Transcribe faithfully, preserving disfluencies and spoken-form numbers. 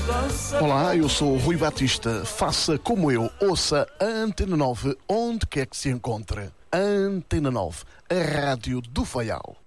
Olá, eu sou o Rui Batista. Faça como eu, ouça a Antena nove onde quer que se encontre. A Antena nove, a rádio do Faial.